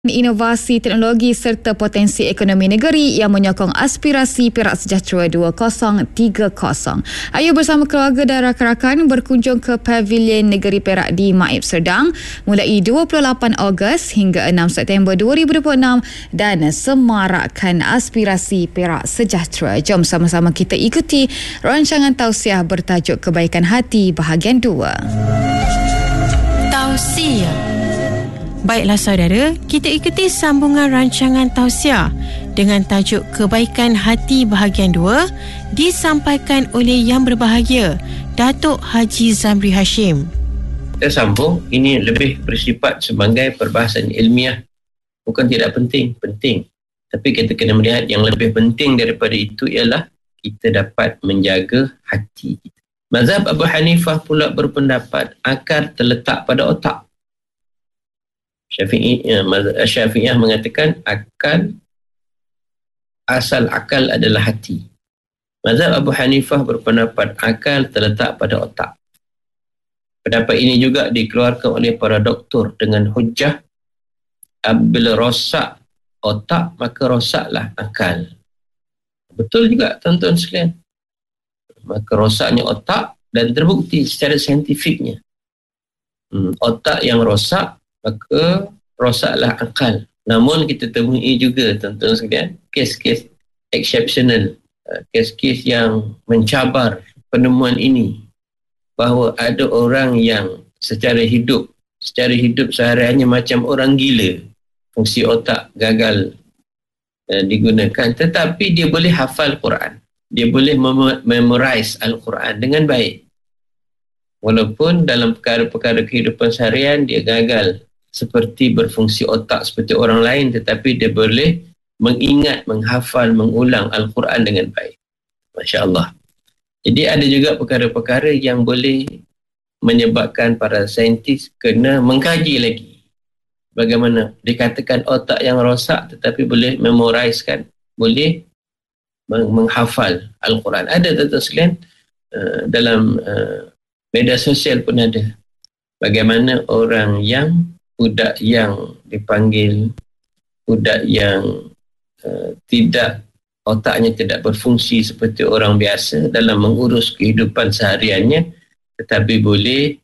Inovasi teknologi serta potensi ekonomi negeri yang menyokong aspirasi Perak Sejahtera 2030. Ayu bersama keluarga dan rakan-rakan berkunjung ke Pavilion Negeri Perak di Maib Serdang mulai 28 Ogos hingga 6 September 2026 dan semarakkan aspirasi Perak Sejahtera. Jom sama-sama kita ikuti rancangan tausiah bertajuk Kebaikan Hati bahagian 2. Tausiah. Baiklah saudara, kita ikuti sambungan rancangan tausiah dengan tajuk Kebaikan Hati bahagian 2 disampaikan oleh Yang Berbahagia, Datuk Haji Zamri Hashim. Kita sambung, ini lebih bersifat sebagai perbahasan ilmiah. Bukan tidak penting, penting. Tapi kita kena melihat yang lebih penting daripada itu ialah kita dapat menjaga hati kita. Mazhab Abu Hanifah pula berpendapat akal terletak pada otak. Syafi'iyah mengatakan asal akal adalah hati. Mazhab Abu Hanifah berpendapat akal terletak pada otak. Pendapat ini juga dikeluarkan oleh para doktor dengan hujah apabila rosak otak maka rosaklah akal. Betul juga tuan-tuan sekalian. Maka rosaknya otak dan terbukti secara saintifiknya. Otak yang rosak maka rosaklah akal. Namun kita temui juga tuan-tuan sekalian kes-kes exceptional, kes-kes yang mencabar penemuan ini, bahawa ada orang yang secara hidup sehariannya macam orang gila, fungsi otak gagal digunakan, tetapi dia boleh hafal Quran, dia boleh memorize Al-Quran dengan baik, walaupun dalam perkara-perkara kehidupan seharian dia gagal seperti berfungsi otak seperti orang lain, tetapi dia boleh mengingat, menghafal, mengulang Al-Quran dengan baik. Masya Allah. Jadi ada juga perkara-perkara yang boleh menyebabkan para saintis kena mengkaji lagi. Bagaimana dikatakan otak yang rosak tetapi boleh memorizekan, boleh menghafal Al-Quran. Ada tuan-tuan sekalian, dalam media sosial pun ada. Bagaimana orang yang budak yang dipanggil budak yang otaknya tidak berfungsi seperti orang biasa dalam mengurus kehidupan sehariannya, tetapi boleh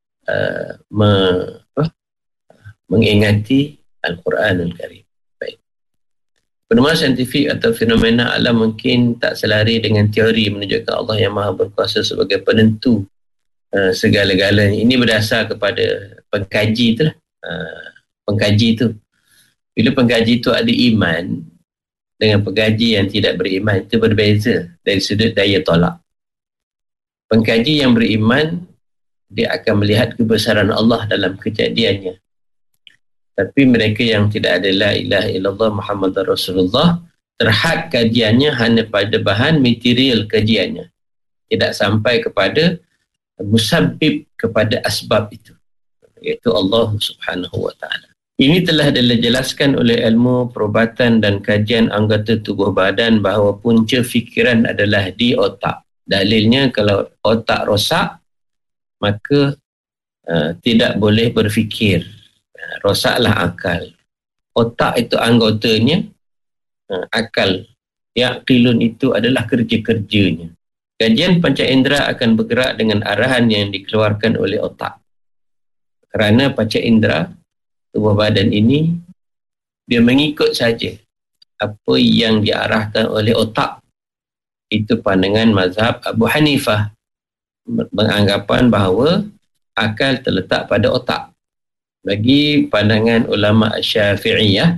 mengingati Al-Quran Al-Karim. Baik. Penemuan saintifik atau fenomena alam mungkin tak selari dengan teori menunjukkan Allah yang Maha Berkuasa sebagai penentu segala-galanya. Ini berdasar kepada pengkaji itulah. Pengkaji tu, bila pengkaji tu ada iman dengan pengkaji yang tidak beriman, itu berbeza dari sudut daya tolak. Pengkaji yang beriman dia akan melihat kebesaran Allah dalam kejadiannya, tapi mereka yang tidak ada la ilaha illallah Muhammadar Rasulullah, terhad kajiannya hanya pada bahan material kajiannya, tidak sampai kepada musabbib, kepada asbab itu, iaitu Allah Subhanahu wa ta'ala. Ini telah dijelaskan oleh ilmu perubatan dan kajian anggota tubuh badan bahawa punca fikiran adalah di otak. Dalilnya kalau otak rosak, maka tidak boleh berfikir. Rosaklah akal. Otak itu anggotanya, akal. Yaqilun itu adalah kerja-kerjanya. Kajian panca indera akan bergerak dengan arahan yang dikeluarkan oleh otak. Kerana panca indera tubuh badan ini dia mengikut saja apa yang diarahkan oleh otak. Itu pandangan mazhab Abu Hanifah, beranggapan bahawa akal terletak pada otak. Bagi pandangan ulama Syafi'iyah,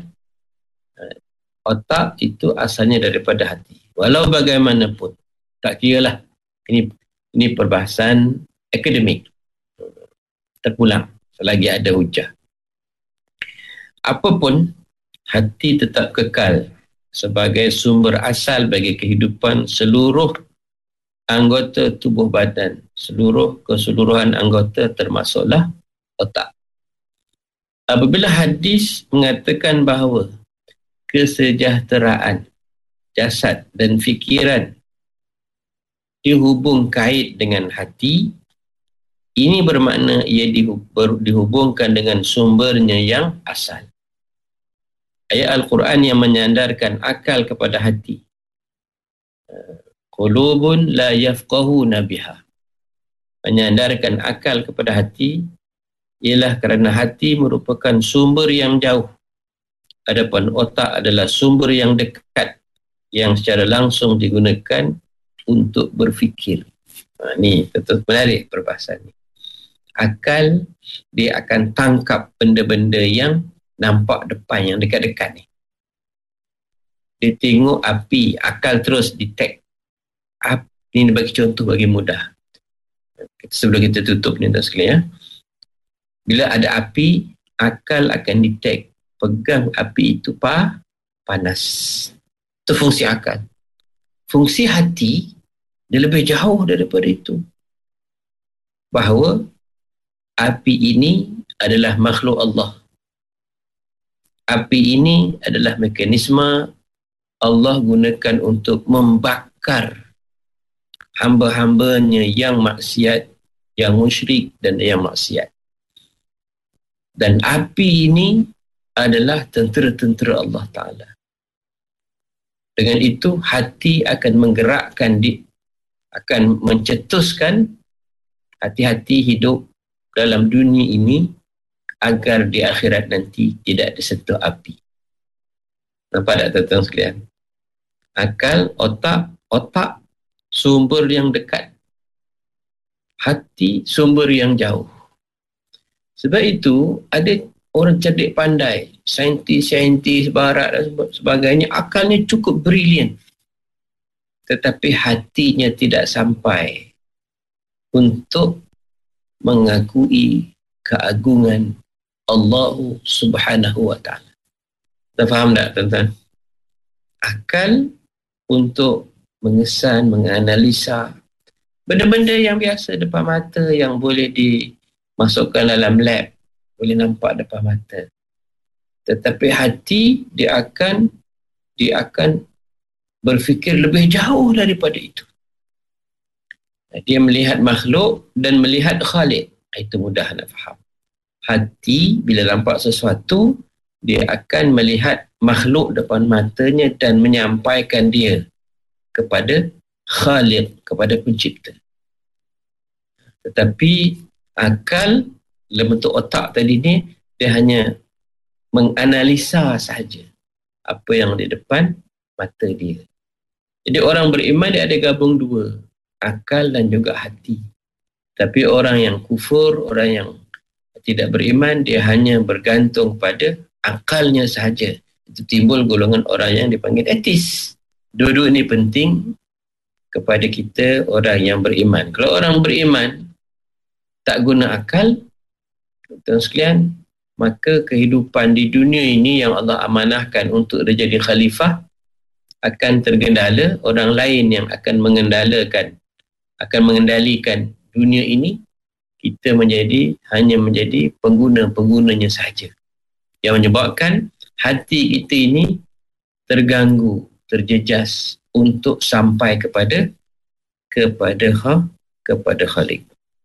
otak itu asalnya daripada hati. Walau bagaimanapun, tak kiralah, ini perbahasan akademik, terpulang selagi ada hujah. Apapun, hati tetap kekal sebagai sumber asal bagi kehidupan seluruh anggota tubuh badan, keseluruhan anggota termasuklah otak. Apabila hadis mengatakan bahawa kesejahteraan jasad dan fikiran dihubung kait dengan hati, ini bermakna ia dihubungkan dengan sumbernya yang asal. ayat Al-Quran yang menyandarkan akal kepada hati. Qulubun la yafqahuna biha. Menyandarkan akal kepada hati ialah kerana hati merupakan sumber yang jauh. Adapun otak adalah sumber yang dekat yang secara langsung digunakan untuk berfikir. Ni betul menarik perbahasan ni. Akal dia akan tangkap benda-benda yang nampak depan, yang dekat-dekat ni. Dia tengok api, akal terus detect. Ini bagi contoh bagi mudah. Sebelum kita tutup ni, tuan sekalian, bila ada api, akal akan detect. Pegang api itu panas. Itu fungsi akal. Fungsi hati, dia lebih jauh daripada itu. Bahawa api ini adalah makhluk Allah. Api ini adalah mekanisme Allah gunakan untuk membakar hamba-hambanya yang maksiat, yang musyrik dan yang maksiat. Dan api ini adalah tentera-tentera Allah Ta'ala. Dengan itu, hati akan menggerakkan, akan mencetuskan hati-hati hidup dalam dunia ini agar di akhirat nanti tidak disentuh api. Nampak tak tuan-tuan sekalian? Akal, otak sumber yang dekat. Hati sumber yang jauh. Sebab itu ada orang cerdik pandai, saintis barat dan sebagainya, akalnya cukup brilian. Tetapi hatinya tidak sampai untuk mengakui keagungan Allah Subhanahu wa ta'ala. Dah faham tak tuan-tuan? Akal untuk mengesan, menganalisa benda-benda yang biasa depan mata yang boleh dimasukkan dalam lab, boleh nampak depan mata. Tetapi hati dia akan berfikir lebih jauh daripada itu. Dia melihat makhluk dan melihat Khalik. Itu mudah nak faham. Hati bila nampak sesuatu, dia akan melihat makhluk depan matanya dan menyampaikan dia kepada Khalik, kepada pencipta. Tetapi akal dalam bentuk otak tadi ni, dia hanya menganalisa sahaja apa yang di depan mata dia. Jadi orang beriman dia ada gabung dua, akal dan juga hati. Tapi orang yang kufur, orang yang tidak beriman, dia hanya bergantung pada akalnya sahaja. Itu timbul golongan orang yang dipanggil ateis. Dua-dua ini penting kepada kita orang yang beriman. Kalau orang beriman tak guna akal, tuan sekalian, maka kehidupan di dunia ini yang Allah amanahkan untuk dia jadi khalifah akan tergendala. Orang lain yang akan mengendalikan dunia ini, kita hanya menjadi pengguna-penggunanya sahaja. Yang menyebabkan hati kita ini terganggu, terjejas untuk sampai kepada Khalik.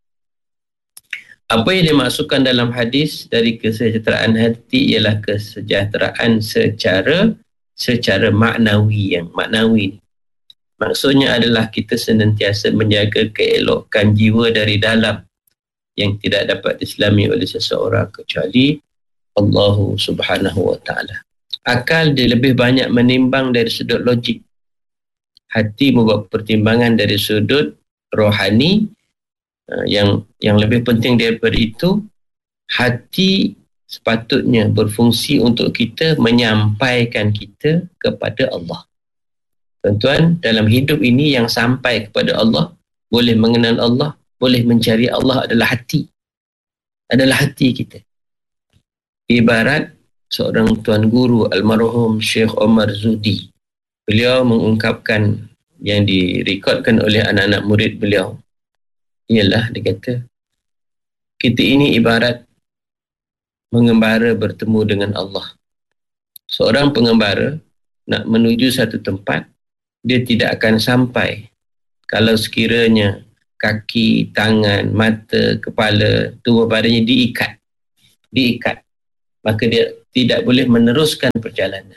Apa yang dimaksudkan dalam hadis dari kesejahteraan hati ialah kesejahteraan secara maknawi. Yang maknawi maksudnya adalah kita senantiasa menjaga keelokan jiwa dari dalam yang tidak dapat diselami oleh seseorang kecuali Allah Subhanahu wa ta'ala. Akal dia lebih banyak menimbang dari sudut logik. Hati membuat pertimbangan dari sudut rohani. Yang lebih penting daripada itu, hati sepatutnya berfungsi untuk kita menyampaikan kita kepada Allah. Tuan-tuan, dalam hidup ini yang sampai kepada Allah, boleh mengenal Allah, boleh mencari Allah adalah hati. Adalah hati kita. Ibarat seorang tuan guru almarhum Syekh Omar Zudi. Beliau mengungkapkan yang direkodkan oleh anak-anak murid beliau. Ialah, dia kata, kita ini ibarat mengembara bertemu dengan Allah. Seorang pengembara nak menuju satu tempat, dia tidak akan sampai kalau sekiranya kaki, tangan, mata, kepala, tubuh badannya diikat. maka dia tidak boleh meneruskan perjalanan.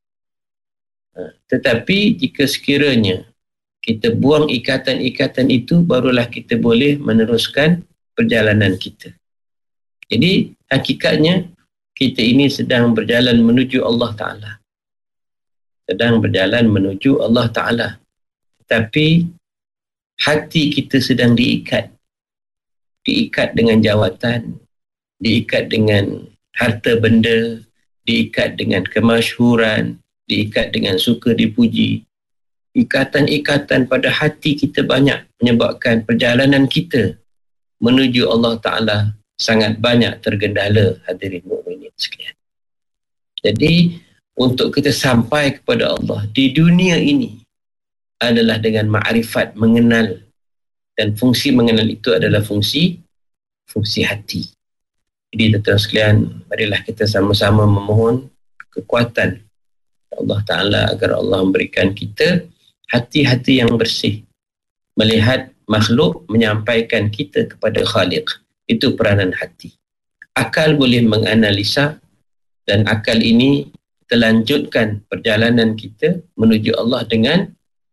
Tetapi jika sekiranya kita buang ikatan-ikatan itu, barulah kita boleh meneruskan perjalanan kita. Jadi hakikatnya kita ini sedang berjalan menuju Allah Ta'ala. Sedang berjalan menuju Allah Ta'ala. Tapi hati kita sedang diikat. Diikat dengan jawatan, diikat dengan harta benda, diikat dengan kemasyhuran, diikat dengan suka dipuji. Ikatan-ikatan pada hati kita banyak menyebabkan perjalanan kita menuju Allah Ta'ala sangat banyak tergendala, hadirin mukminin sekalian. Jadi untuk kita sampai kepada Allah di dunia ini adalah dengan ma'rifat, mengenal, dan fungsi mengenal itu adalah fungsi hati. Jadi tuan-tuan sekalian, marilah kita sama-sama memohon kekuatan Allah Ta'ala agar Allah memberikan kita hati-hati yang bersih, melihat makhluk, menyampaikan kita kepada Khaliq. Itu peranan hati. Akal boleh menganalisa, dan akal ini terlanjutkan perjalanan kita menuju Allah dengan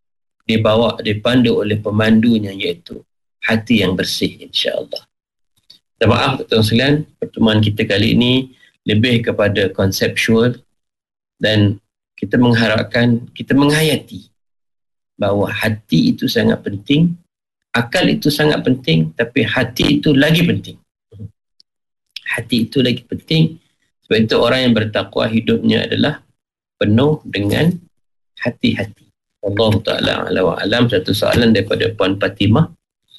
dipandu oleh pemandunya, iaitu hati yang bersih, insya-Allah. Dan maaf tuan-tuan sekalian, pertemuan kita kali ini lebih kepada konseptual, dan kita mengharapkan, kita menghayati bahawa hati itu sangat penting, akal itu sangat penting, tapi hati itu lagi penting. Hati itu lagi penting. Sebab itu orang yang bertakwa hidupnya adalah penuh dengan hati-hati. Allah Ta'ala ala wa alam. Satu soalan daripada Puan Fatimah.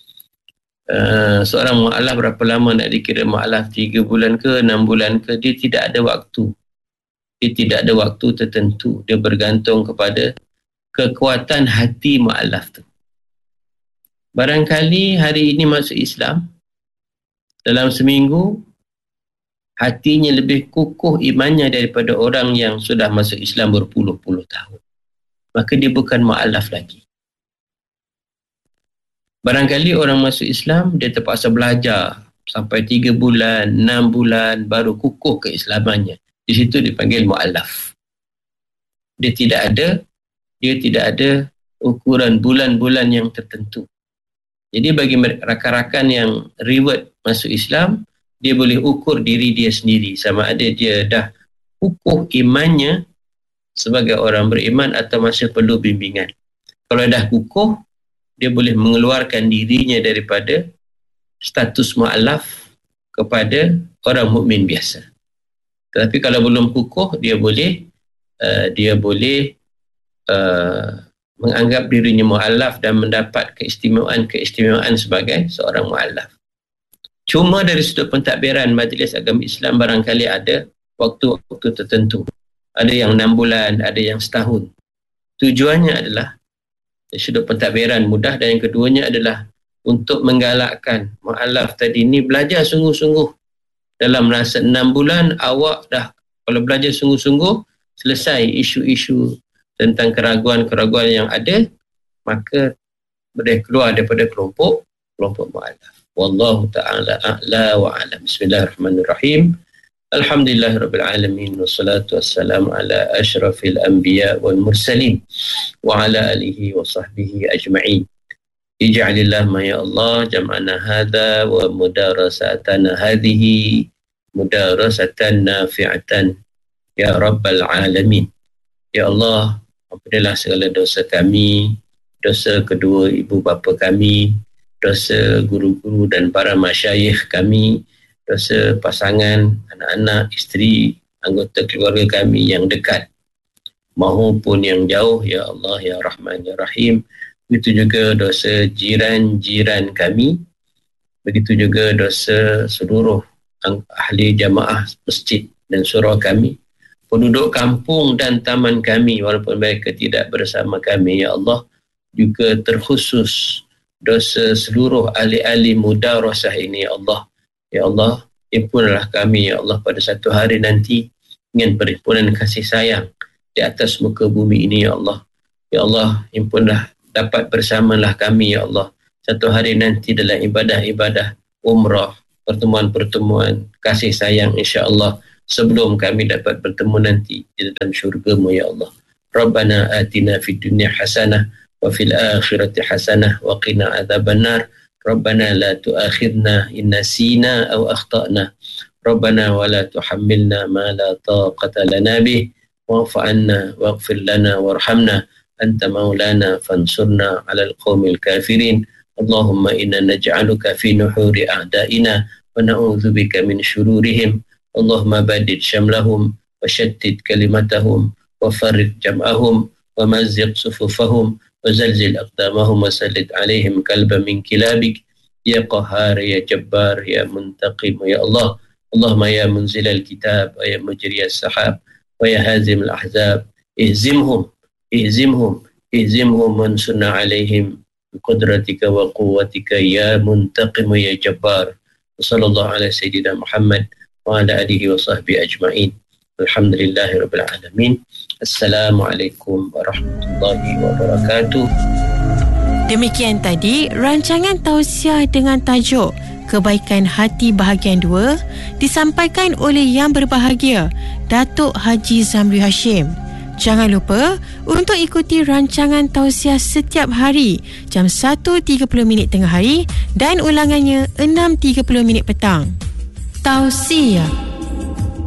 Seorang mu'alaf berapa lama nak dikira mu'alaf? 3 bulan ke 6 bulan ke? Dia tidak ada waktu. Dia tidak ada waktu tertentu. Dia bergantung kepada kekuatan hati mu'alaf tu. Barangkali hari ini masuk Islam, dalam seminggu hatinya lebih kukuh imannya daripada orang yang sudah masuk Islam berpuluh-puluh tahun. Maka dia bukan mu'alaf lagi. Barangkali orang masuk Islam, dia terpaksa belajar sampai 3 bulan, 6 bulan baru kukuh keislamannya. Di situ dipanggil mu'alaf. Dia tidak ada ukuran bulan-bulan yang tertentu. Jadi bagi rakan-rakan yang reward masuk Islam, dia boleh ukur diri dia sendiri, sama ada dia dah kukuh imannya sebagai orang beriman atau masih perlu bimbingan. Kalau dah kukuh, dia boleh mengeluarkan dirinya daripada status mu'alaf kepada orang mukmin biasa. Tetapi kalau belum kukuh, dia boleh menganggap dirinya mu'alaf dan mendapat keistimewaan sebagai seorang mu'alaf. Cuma dari sudut pentadbiran Majlis Agama Islam barangkali ada waktu-waktu tertentu. Ada yang 6 bulan, ada yang setahun. Tujuannya adalah dari sudut pentadbiran mudah, dan yang keduanya adalah untuk menggalakkan mu'alaf tadi ni belajar sungguh-sungguh. Dalam masa 6 bulan awak dah, kalau belajar sungguh-sungguh, selesai isu-isu tentang keraguan-keraguan yang ada, maka boleh keluar daripada kelompok mu'alaf. Wallahu ta'ala a'la wa a'lam. Bismillahirrahmanirrahim. Alhamdulillahirabbil alamin, wassalatu wassalamu ala asyrafil anbiya wal mursalin wa ala alihi wa sahbihi ajma'in. Ij'alillah ma ya Allah jam'ana hadha wa mudarasatana hadhihi mudarasatan nafi'atan ya rabbal alamin. Ya Allah, ampunilah segala dosa kami, dosa kedua ibu bapa kami, dosa guru-guru dan para masyayikh kami, dosa pasangan, anak-anak, isteri, anggota keluarga kami yang dekat maupun yang jauh, ya Allah, ya Rahman, ya Rahim. Begitu juga dosa jiran-jiran kami, begitu juga dosa seluruh ahli jamaah masjid dan surau kami, penduduk kampung dan taman kami walaupun mereka tidak bersama kami, ya Allah. Juga terkhusus dosa seluruh ahli-ahli mudarasah ini, ya Allah. Ya Allah, himpunlah kami, ya Allah, pada satu hari nanti dengan perhimpunan kasih sayang di atas muka bumi ini, ya Allah. Ya Allah, himpunlah, dapat bersamalah kami, ya Allah, satu hari nanti dalam ibadah-ibadah umrah, pertemuan-pertemuan kasih sayang, insya-Allah, sebelum kami dapat bertemu nanti di dalam syurga-Mu ya Allah. Rabbana atina fid dunya hasanah wa fil akhirati hasanah wa qina adzabannar. Rabbana la tu'akhidna in nasina aw akhtana. Rabbana wa la tuhammilna ma la taqata lana bih. Wa'fu 'anna waghfir lana warhamna anta maulana fansurna 'alal qaumil kafirin. Allahumma inna naj'aluka fi nuhuri a'daina wa na'udzubika min syururihim. Allahumma badid syamlahum wa shattid kalimatahum wa farriq jam'ahum wa mazziq sufufahum wa zalzil aqdamahum wa sallit alaihim kalban min kilabik ya qahhar ya jabbar ya muntaqim ya Allah. Allahumma ya munzilal kitab wa ya mujriyas sahab wa ya hazimul ahzab ihzimhum wansurna alaihim biqudratika wa quwwatika ya muntaqim ya jabbar. Sallallahu ala sayyidina Muhammad wa ala alihi wa sahbihi ajma'in. Alhamdulillahi rabbil alamin. Assalamualaikum warahmatullahi wabarakatuh. Demikian tadi rancangan tausiah dengan tajuk Kebaikan Hati bahagian 2 disampaikan oleh Yang Berbahagia Datuk Haji Zamri Hashim. Jangan lupa untuk ikuti rancangan tausiah setiap hari jam 1.30 tengah hari dan ulangannya 6.30 petang. Tausiah.